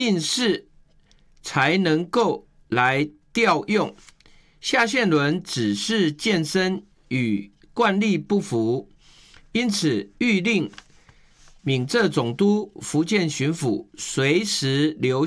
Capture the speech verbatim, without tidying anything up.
应试才能够来调用。夏宪伦只是健身与惯例不符，因此谕令闽浙总督、福建巡抚随时留